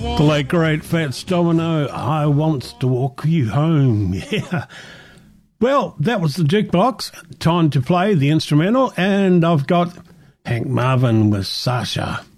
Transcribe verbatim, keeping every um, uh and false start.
The late great Fats Domino, I wants to walk you home. Yeah. Well, that was the jukebox. Time to play the instrumental, and I've got Hank Marvin with Sasha.